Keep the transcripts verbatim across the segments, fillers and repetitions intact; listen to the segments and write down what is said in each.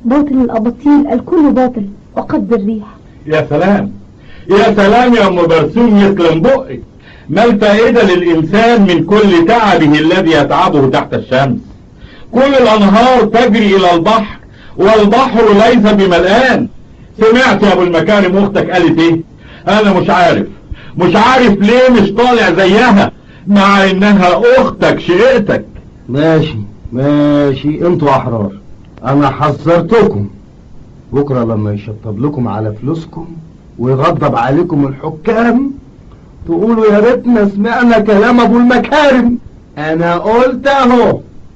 باطل الأباطيل الكل باطل وقد الريح. يا سلام يا سلام يا ام برسوم، يسلم بقك. ما الفائدة للإنسان من كل تعبه الذي يتعبه تحت الشمس؟ كل الأنهار تجري إلى البحر والبحر ليس بملآن. سمعت يا أبو المكارم أختك قالت إيه؟ أنا مش عارف مش عارف ليه مش طالع زيها مع إنها أختك شقيقتك. ماشي ماشي، انتوا أحرار. أنا حذرتكم، بكرة لما يشطب لكم على فلوسكم ويغضب عليكم الحكام تقولوا يا ريتنا سمعنا كلام ابو المكارم. انا قلت اهو.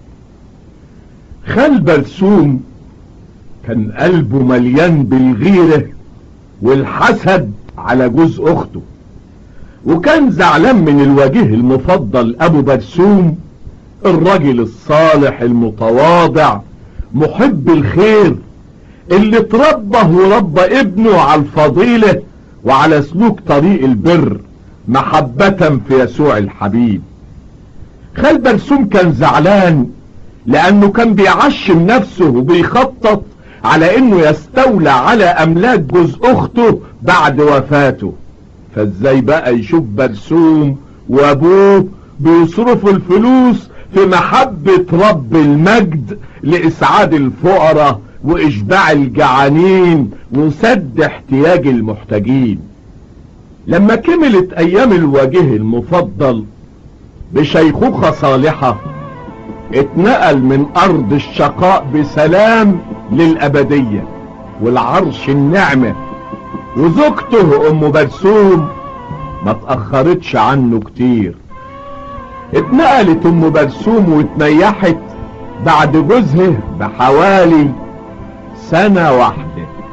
خال برسوم كان قلبه مليان بالغيرة والحسد على جوز اخته، وكان زعلان من الوجيه المفضل ابو برسوم، الراجل الصالح المتواضع محب الخير اللي تربى وربى ابنه على الفضيلة وعلى سلوك طريق البر محبة في يسوع الحبيب. خال برسوم كان زعلان لانه كان بيعشم نفسه وبيخطط على انه يستولى على املاك جوز اخته بعد وفاته، فازاي بقى يشوف برسوم وابوه بيصرفوا الفلوس في محبة رب المجد لاسعاد الفقراء واشباع الجعانين وسد احتياج المحتاجين. لما كملت ايام الوجيه المفضل بشيخوخة صالحة اتنقل من ارض الشقاء بسلام للابدية والعرش النعمة، وزوجته ام برسوم ما تأخرتش عنه كتير. اتنقلت ام برسوم واتنيحت بعد جوزها بحوالي سنة واحدة.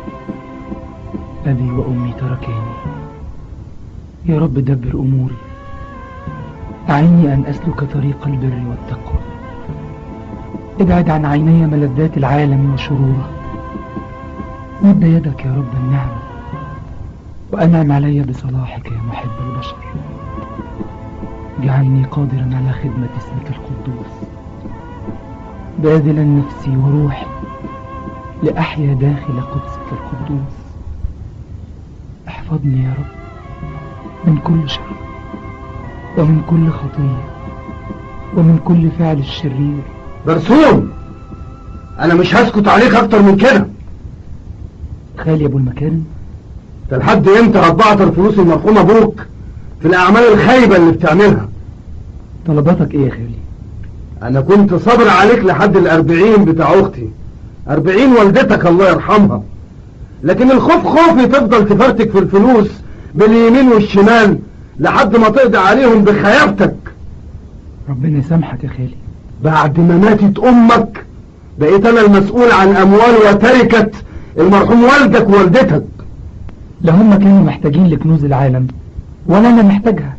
أبي وأمي تركاني، يا رب دبر أموري، أعني أن أسلك طريق البر والتقوى، ابعد عن عيني ملذات العالم وشروره، مد يدك يا رب النعمة وأنعم علي بصلاحك يا محب البشر، جعلني قادرا على خدمة اسمك القدوس، باذلا نفسي وروحي لأحيا داخل قدسك القدوس. احفظني يا رب من كل شر ومن كل خطية ومن كل فعل الشرير. برسوم انا مش هسكت عليك اكتر من كده. خالي ابو المكارم، انت لحد امتى هتبعتر فلوس المرحوم ابوك في الاعمال الخايبة اللي بتعملها؟ طلباتك ايه يا خالي؟ انا كنت صابر عليك لحد الاربعين بتاع اختي، اربعين والدتك الله يرحمها، لكن الخوف خوفي تفضل تفرتك في الفلوس باليمين والشمال لحد ما تقضي عليهم بخيابتك. ربنا يسامحك يا خالي. بعد ما ماتت امك بقيت انا المسؤول عن اموال وتركة المرحوم والدك ووالدتك. لا هم كانوا محتاجين لكنوز العالم ولا انا محتاجها.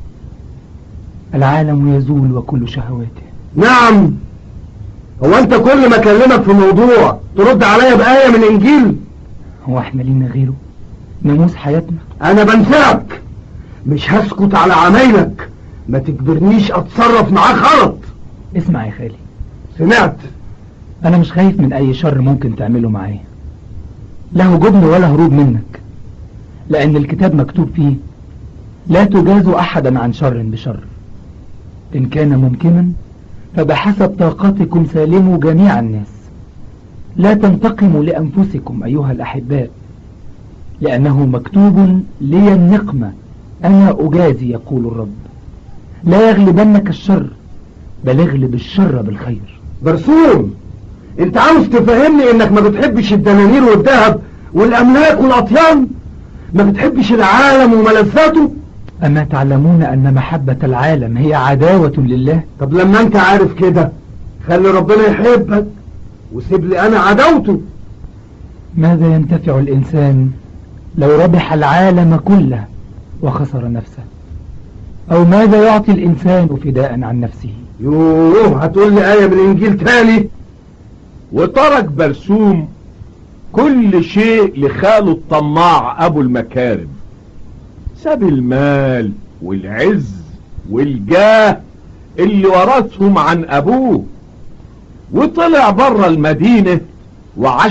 العالم يزول وكل شهواته. نعم، هو انت كل ما اكلمك في موضوع ترد عليا بآية من انجيل؟ هو احنا لينا غيره؟ ناموس حياتنا. انا بنساك، مش هسكت على عمايلك، ما تجبرنيش اتصرف معاك غلط. اسمع يا خالي. سمعت. انا مش خايف من اي شر ممكن تعمله معايا، لا جبن ولا هروب منك، لان الكتاب مكتوب فيه لا تجازوا احدا عن شر بشر، ان كان ممكنا فبحسب طاقتكم سالموا جميع الناس، لا تنتقموا لأنفسكم أيها الأحباء، لأنه مكتوب لي النقمة أنا أجازي يقول الرب، لا يغلبنك الشر بل اغلب الشر بالخير. برسوم انت عاوز تفهمني انك ما بتحبش الدنانير والذهب والأملاك والأطيان، ما بتحبش العالم وملذاته؟ أما تعلمون أن محبة العالم هي عداوة لله؟ طب لما انت عارف كده خلي ربنا يحبك وسيب لي انا عداوته. ماذا ينتفع الإنسان لو ربح العالم كله وخسر نفسه؟ أو ماذا يعطي الإنسان فداء عن نفسه؟ يوه هتقول لي آية من الإنجيل تاني. وترك برسوم كل شيء لخاله الطماع أبو المكارم، ساب المال والعز والجاه اللي ورثهم عن أبوه وطلع بره المدينة وعاش